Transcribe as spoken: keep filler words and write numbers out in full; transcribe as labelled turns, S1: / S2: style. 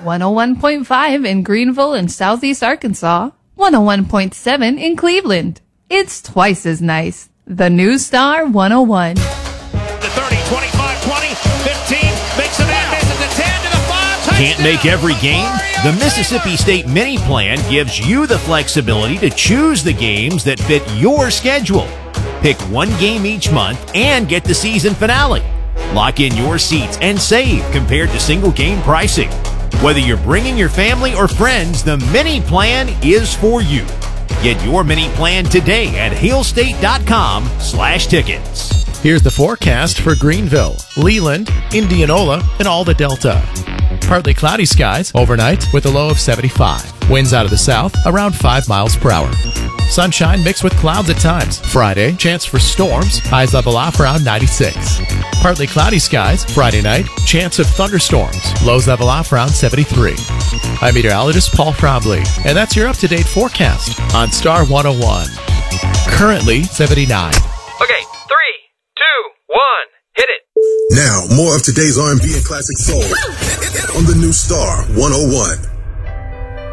S1: one oh one point five in Greenville and Southeast Arkansas, one oh one point seven in Cleveland. It's twice as nice. The New Star one oh one.
S2: The thirty, twenty-five, twenty, fifteen, makes a man, misses the ten to the five.
S3: Can't make every game? The Mississippi State Mini Plan gives you the flexibility to choose the games that fit your schedule. Pick one game each month and get the season finale. Lock in your seats and save compared to single game pricing. Whether you're bringing your family or friends, the Mini Plan is for you. Get your Mini Plan today at hailstate.com slash tickets.
S4: Here's the forecast for Greenville, Leland, Indianola, and all the Delta. Partly cloudy skies overnight with a low of seventy-five. Winds out of the south around five miles per hour. Sunshine mixed with clouds at times. Friday, chance for storms. Highs level off around ninety-six. Partly cloudy skies Friday night. Chance of thunderstorms. Lows level off around seventy-three. I'm meteorologist Paul Trombley, and that's your up-to-date forecast on Star one oh one. Currently seventy-nine.
S5: Okay, three, two, one, hit it.
S6: Now, more of today's R and B and classic soul on the New Star one oh one.